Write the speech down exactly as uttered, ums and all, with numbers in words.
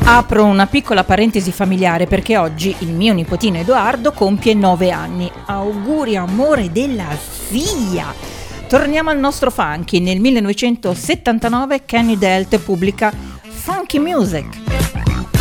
Apro una piccola parentesi familiare perché oggi il mio nipotino Edoardo compie nove anni. Auguri amore della figlia! Torniamo al nostro funky. Nel millenovecentosettantanove Kenny Delt pubblica Funky Music.